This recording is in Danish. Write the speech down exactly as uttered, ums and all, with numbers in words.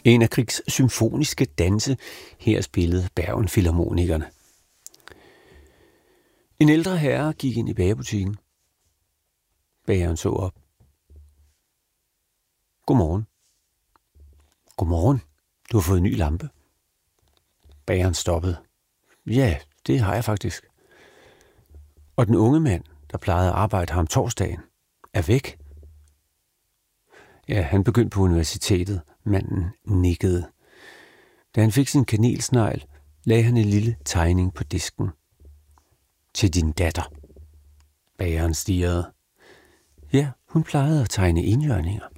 En af Griegs symfoniske danse, her spillede Bergen Filharmonikerne. En ældre herre gik ind i bagerbutikken. Bageren så op. Godmorgen. Godmorgen. Du har fået en ny lampe. Bageren stoppede. Ja, det har jeg faktisk. Og den unge mand, der plejede at arbejde her om torsdagen, er væk. Ja, han begyndte på universitetet. Manden nikkede. Da han fik sin kanelsnegl, lagde han en lille tegning på disken. Til din datter. Bageren stirrede. Ja, hun plejede at tegne enhjørninger.